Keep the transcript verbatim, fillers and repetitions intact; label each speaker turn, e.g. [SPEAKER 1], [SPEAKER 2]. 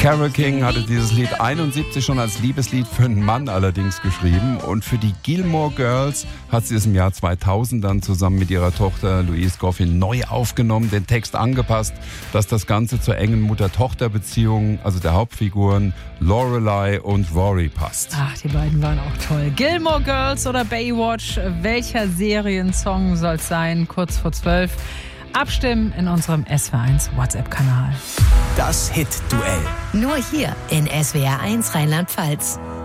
[SPEAKER 1] Carole King hatte dieses Lied einundsiebzig schon als Liebeslied für einen Mann allerdings geschrieben. Und für die Gilmore Girls hat sie es im Jahr zweitausend dann zusammen mit ihrer Tochter Louise Goffin neu aufgenommen, den Text angepasst, dass das Ganze zur engen Mutter-Tochter-Beziehung, also der Hauptfiguren Lorelei und Rory passt.
[SPEAKER 2] Ach, die beiden waren auch toll. Gilmore Girls oder Baywatch, welcher Seriensong soll es sein? Kurz vor zwölf. Abstimmen in unserem S W R eins WhatsApp-Kanal.
[SPEAKER 3] Das Hit-Duell.
[SPEAKER 4] Nur hier in S W R eins Rheinland-Pfalz.